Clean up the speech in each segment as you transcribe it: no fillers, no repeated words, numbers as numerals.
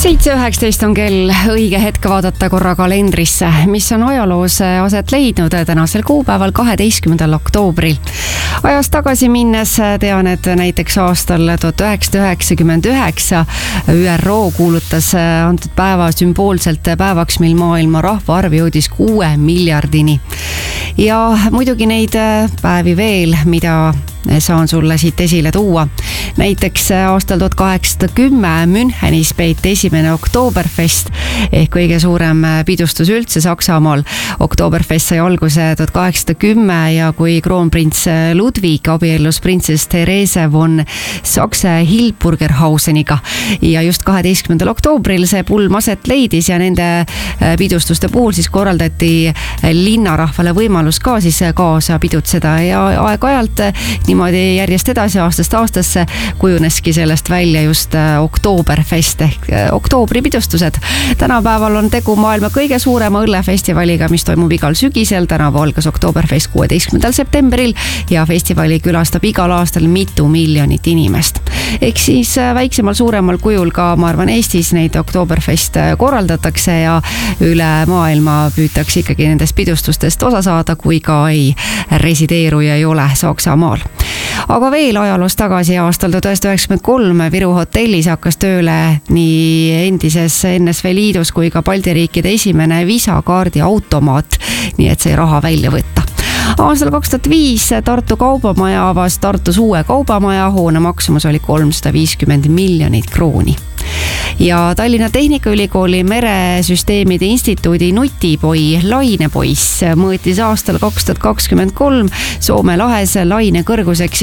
7.19 on kell, õige hetk vaadata korra kalendrisse, mis on ajaloos aset leidnud tänasel kuupäeval 12. oktoobril. Ajas tagasi minnes tean, et näiteks aastal 1999 ÜRO kuulutas antud päeva sümboolselt päevaks, mil maailma rahvaarv jõudis 6 miljardini. Ja muidugi neid päevi veel, mida saan sulle siit esile tuua. Näiteks aastal 1810 Münchenis peeti esimene Oktoberfest ehk kõige suurem pidustus üldse Saksamaal. Oktoberfest sai alguse 1810 ja kui kroonprints Ludwig abiellus printsess Therese von Saxe-Hildburgerhauseniga ja just 12. oktoobril see pulm aset leidis ja nende pidustuste puhul siis korraldati linnarahvale võimalus ka siis kaasa pidutseda ja aeg-ajalt niimoodi järjest edasi aastast aastasse kujuneski sellest välja just Oktoberfest ehk oktoobri pidustused. Tänapäeval on tegu maailma kõige suurema õllefestivaliga, mis toimub igal sügisel. Tänavu algas Oktoberfest 16. septembril ja festivali külastab igal aastal mitu miljonit inimest. Ehk siis väiksemal suuremal kujul ka, ma arvan, Eestis neid Oktoberfest korraldatakse ja üle maailma püütakse ikkagi nendest pidustustest osa saada, kui ka ei resideeru ja ei ole Saksamaal. Aga veel ajaloos tagasi aastal 1993 Viru hotellis hakkas tööle nii endises NSV Liidus kui ka Balti riikide esimene Visa-kaardi automaat, nii et sai raha välja võtta. Aastal 2005 Tartu kaubamaja avas Tartus uue kaubamaja, hoone maksumus oli 350 miljonit krooni. Ja Tallinna Tehnikaülikooli Meresüsteemide Instituudi nutipoi lainepoiss mõõtis aastal 2023 Soome lahes laine kõrguseks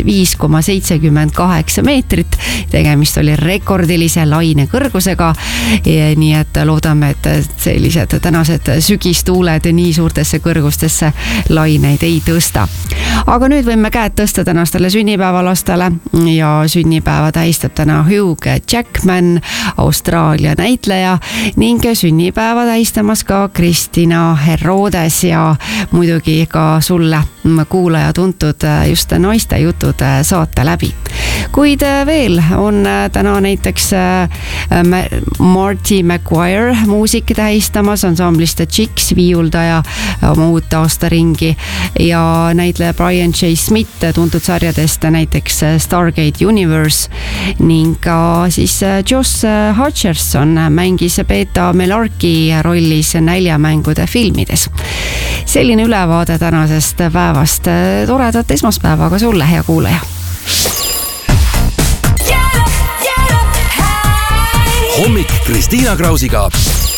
5,78 meetrit. Tegemist oli rekordilise laine kõrgusega, nii et loodame, et sellised tänased sügistuuled nii suurtesse kõrgustesse laineid ei tõsta. Aga nüüd võime käed tõsta tänastele sünnipäevalastele ja sünnipäeva tähistab täna Hugh Jackman, Austraalia näitleja ning sünnipäeva tähistamas ka Kristina Herodes ja muidugi ka sulle kuulaja tuntud just naiste jutud saate läbi. Kuid veel on täna näiteks Marty McGuire muusik tähistamas, ansamblist The Chicks viiuldaja oma uut aastaringi ja näitleja Brian J. Smith tuntud sarjadest näiteks Stargate Universe ning ka siis Josh Hutcherson mängis Beta Melarki rollis näljamängude filmides. Selline ülevaade tänasest päevast. Toredat esmaspäeva ka sulle, hea kuulaja. Hommik Kristiina Krausiga.